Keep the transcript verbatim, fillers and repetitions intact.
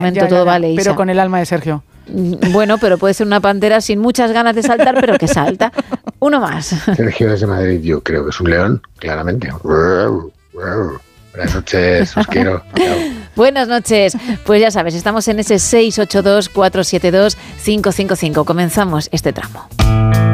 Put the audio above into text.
momento todo vale, Isa. Pero con el alma de Sergio. Bueno, pero puede ser una pantera sin muchas ganas de saltar, pero que salta. Uno más. Sergio desde Madrid, yo creo que es un león, claramente. Buenas noches, os quiero. Chao. Buenas noches. Pues ya sabes, estamos en ese seis ocho dos, cuatro siete dos, cinco cinco cinco. Comenzamos este tramo.